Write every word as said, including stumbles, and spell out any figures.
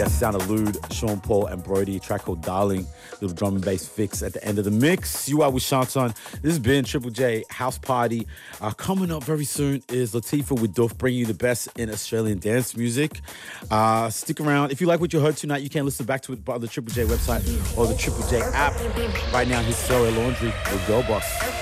Yes, sound of Lude, Sean Paul, and Brody. A track called Darling. Little drum and bass fix at the end of the mix. You are with Shanton. This has been Triple J House Party. Uh, coming up very soon is Latifah with Duff, bringing you the best in Australian dance music. Uh, stick around. If you like what you heard tonight, you can listen back to it by the Triple J website or the Triple J app. Right now, here's Sarah Laundry with Girl Boss.